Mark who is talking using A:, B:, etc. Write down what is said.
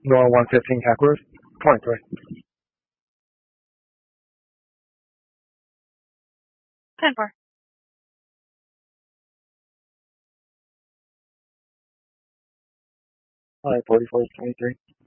A: Nor 115 Hackworth. 23.
B: 10-4.
A: Alright, 44 is 23.